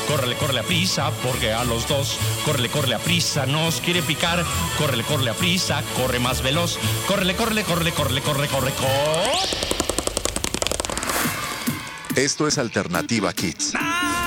córrele a prisa, porque a los dos, córrele a prisa, nos quiere picar, córrele a prisa, corre más veloz, córrele. Esto es Alternativa Kids.